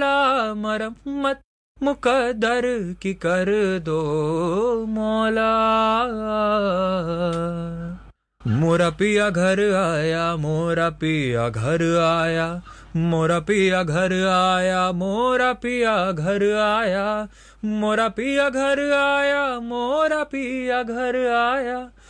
मौला मरम्मत मुकद्दर की कर दो मौला। मोरा पिया घर आया, मोरा पिया घर आया, मोरा पिया घर आया, मोरा पिया घर आया, मोरा पिया घर आया, मोरा पिया घर आया,